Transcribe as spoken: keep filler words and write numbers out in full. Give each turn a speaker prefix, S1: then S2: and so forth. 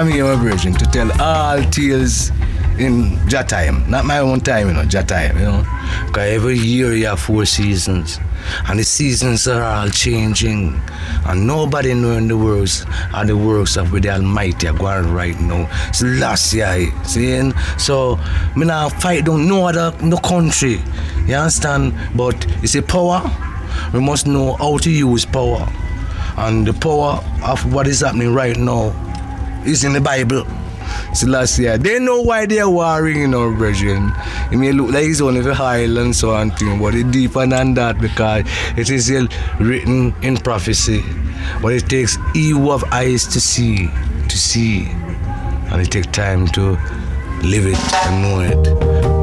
S1: I'm here, my virgin, to tell all tales in Jah time, not my own time, you know, Jah time, you know. Because every year you have four seasons, and the seasons are all changing, and nobody knowing the works or the works of the Almighty are going right now. It's last year, see? So, me not fight down no other no country, you understand? But it's a power. We must know how to use power, and the power of what is happening right now is in the Bible. So last year, they know why they are warring in our brethren. It may look like it's only for Highland and so on thing, but it's deeper than that because it is written in prophecy. But it takes he who have eyes to see, to see, and it takes time to live it and know it.